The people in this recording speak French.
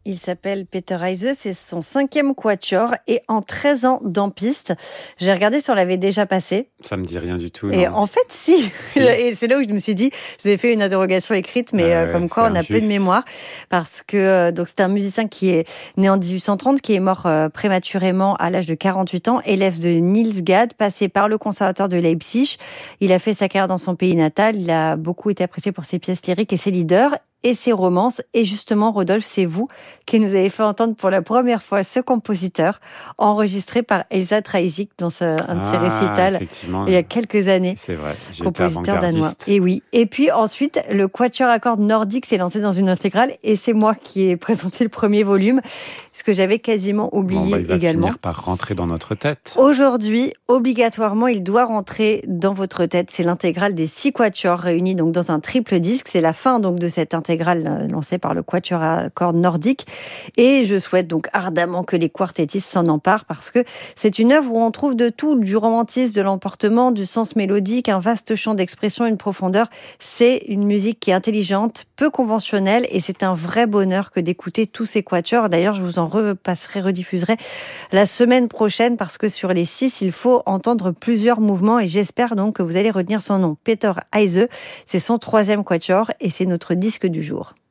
Il s'appelle Peter Heise, c'est son 5e quatuor et en 13 ans d'en piste. J'ai regardé si on l'avait déjà passé. Ça me dit rien du tout. Et non. en fait, si. Et c'est là où je me suis dit, je vous ai fait une interrogation écrite, mais comme quoi on a peu de mémoire. Parce que donc c'est un musicien qui est né en 1830, qui est mort prématurément à l'âge de 48 ans, élève de Niels Gade, passé par le conservatoire de Leipzig. Il a fait sa carrière dans son pays natal. Il a beaucoup été apprécié pour ses pièces lyriques et ses leaders et ses romances. Et justement, Rodolphe, c'est vous qui nous avez fait entendre pour la première fois ce compositeur, enregistré par Elsa Treisig dans un de ses récitals il y a quelques années. C'est vrai, j'ai compositeur danois. Et oui. Et puis ensuite, le quatuor à cordes nordique s'est lancé dans une intégrale et c'est moi qui ai présenté le premier volume, ce que j'avais quasiment oublié il va également. Finir par rentrer dans notre tête. Aujourd'hui, obligatoirement, il doit rentrer dans votre tête. C'est l'intégrale des 6 quatuors réunis donc dans un triple disque. C'est la fin donc de cette intégrale lancée par le quatuor à cordes nordique. Et je souhaite donc ardemment que les quartettistes s'en emparent parce que c'est une œuvre où on trouve de tout, du romantisme, de l'emportement, du sens mélodique, un vaste champ d'expression, une profondeur. C'est une musique qui est intelligente, peu conventionnelle et c'est un vrai bonheur que d'écouter tous ces quatuors. D'ailleurs, je vous en rediffuserai la semaine prochaine parce que sur les 6, il faut entendre plusieurs mouvements et j'espère donc que vous allez retenir son nom. Peter Heise, c'est son 3e quatuor et c'est notre disque du jour.